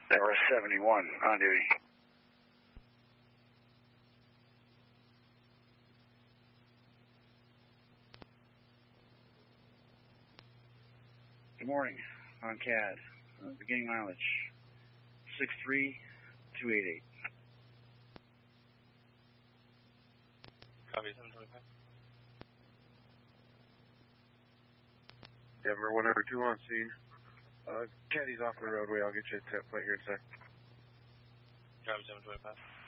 RS-71 on duty. Good morning, on CAD. Beginning mileage 63288. Copy 725. Denver 102 on scene. Caddy's off the roadway. I'll get you a tip plate here in a sec. Copy 725.